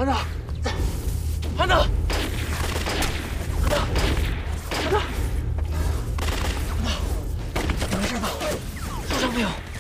安娜，安娜，安娜，安娜，安娜，你没事吧？受伤没有？